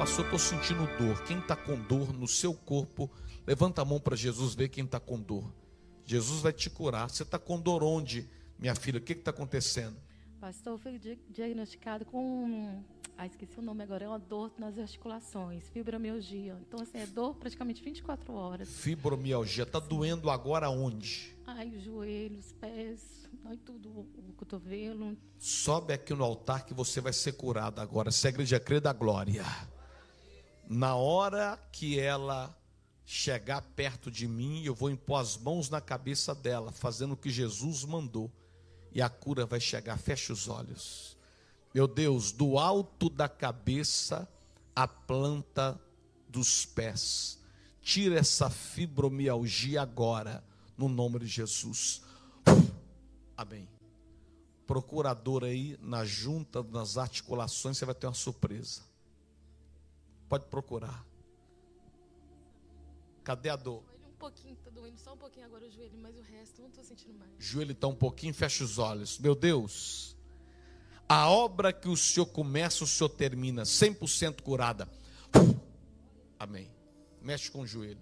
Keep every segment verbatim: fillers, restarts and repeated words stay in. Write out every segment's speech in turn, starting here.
pastor, estou sentindo dor. Quem está com dor no seu corpo, levanta a mão para Jesus ver quem está com dor. Jesus vai te curar. Você está com dor onde, minha filha? O que está acontecendo? Pastor, eu fui diagnosticado com, ah, esqueci o nome agora, é uma dor nas articulações, fibromialgia. Então, assim, é dor praticamente vinte e quatro horas. Fibromialgia, está doendo agora onde? Ai, os joelhos, os pés, ai, tudo, o cotovelo. Sobe aqui no altar que você vai ser curada agora. Se a igreja crê, da glória. Na hora que ela chegar perto de mim, eu vou impor as mãos na cabeça dela, fazendo o que Jesus mandou. E a cura vai chegar. Feche os olhos. Meu Deus, do alto da cabeça à planta dos pés. Tira essa fibromialgia agora, no nome de Jesus. Amém. Procurador aí, na junta, nas articulações, você vai ter uma surpresa. Pode procurar. Cadê a dor? Um pouquinho, tá doendo só um pouquinho agora o joelho, mas o resto eu não estou sentindo mais. Joelho está um pouquinho, fecha os olhos. Meu Deus, a obra que o Senhor começa, o Senhor termina, cem por cento curada. Amém. Mexe com o joelho.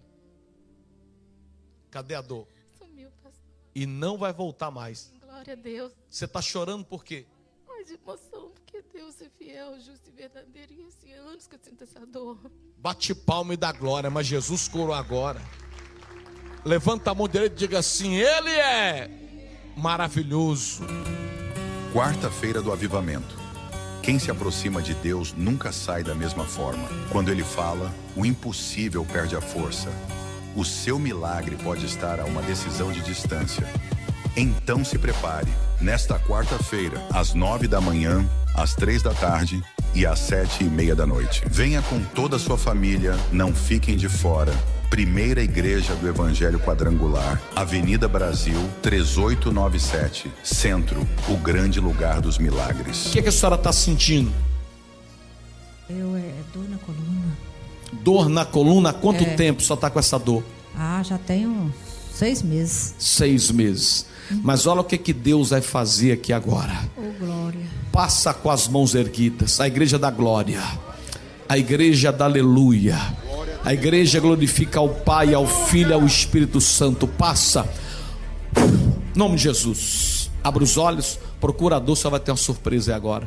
Cadê a dor? Sumiu, pastor. E não vai voltar mais. Glória a Deus. Você está chorando por quê? Ai, de emoção, porque Deus é fiel, justo e verdadeiro. E assim, há anos que eu sinto essa dor. Bate palma e dá glória, mas Jesus curou agora. Levanta a mão direita e diga assim: Ele é maravilhoso. Quarta-feira do Avivamento. Quem se aproxima de Deus nunca sai da mesma forma. Quando Ele fala, o impossível perde a força. O seu milagre pode estar a uma decisão de distância. Então se prepare. Nesta quarta-feira, às nove da manhã, às três da tarde e às sete e meia da noite. Venha com toda a sua família, não fiquem de fora. Primeira Igreja do Evangelho Quadrangular, Avenida Brasil, três oito nove sete, Centro, o grande lugar dos milagres. O que, que a senhora está sentindo? Eu, é dor na coluna. Dor na coluna? Há quanto É. tempo só está com essa dor? Ah, já tenho seis meses. Seis meses. Mas olha o que, que Deus vai fazer aqui agora. Oh, glória. Passa com as mãos erguidas. A igreja da glória. A igreja da aleluia. A igreja glorifica ao Pai, ao Filho e ao Espírito Santo. Passa. Em nome de Jesus. Abra os olhos. Procurador só vai ter uma surpresa agora.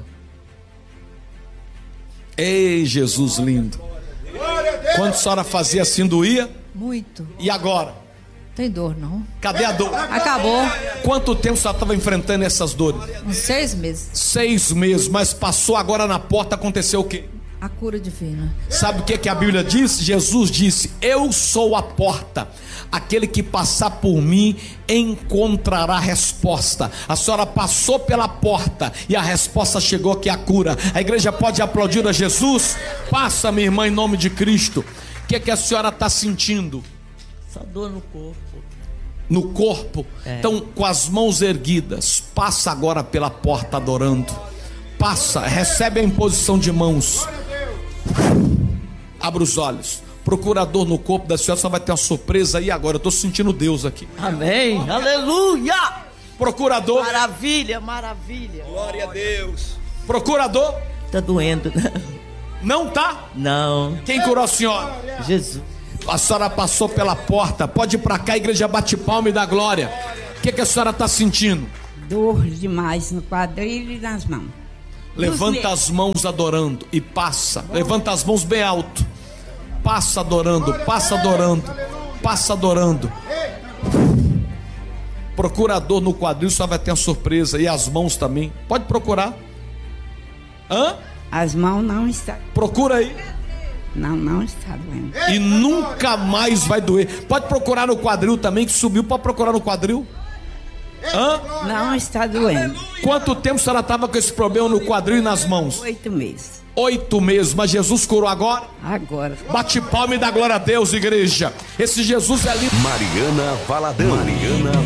Ei, Jesus lindo. Quando a senhora fazia assim, doía? Muito. E agora? Tem dor, não? Cadê a dor? Acabou. Quanto tempo você estava enfrentando essas dores? Uns seis meses. Seis meses, mas passou agora na porta, aconteceu o quê? A cura divina. Sabe o que, que a Bíblia diz? Jesus disse: eu sou a porta. Aquele que passar por mim encontrará resposta. A senhora passou pela porta e a resposta chegou, que é a cura. A igreja pode aplaudir a Jesus? Passa, minha irmã, em nome de Cristo. O que, que a senhora está sentindo? Só dor no corpo. No corpo? É. Então, com as mãos erguidas, passa agora pela porta adorando. Passa, recebe a imposição de mãos. Abra os olhos. Procurador no corpo da senhora, só vai ter uma surpresa aí agora. Eu estou sentindo Deus aqui. Amém. Aleluia. Procurador. Maravilha, maravilha. Glória a Deus. Procurador. Tá doendo, né? Não tá? Não. Quem curou a senhora? Jesus. A senhora passou pela porta. Pode ir para cá, a igreja bate palma e dá glória. O que, que a senhora está sentindo? Dor demais no quadril e nas mãos. Levanta as mãos adorando e passa. Levanta as mãos bem alto. Passa adorando, passa adorando, passa adorando. Procurador no quadril só vai ter uma surpresa. E as mãos também. Pode procurar. Hã? As mãos não estão. Procura aí. Não, não está doendo. E nunca mais vai doer. Pode procurar no quadril também, que subiu. Pode procurar no quadril. Hã? Não está doendo. Quanto tempo a senhora estava com esse problema no quadril e nas mãos? Oito meses. Oito meses, mas Jesus curou agora? Agora. Bate palma e dá glória a Deus, igreja. Esse Jesus é lindo. Mariana Valadão. Mariana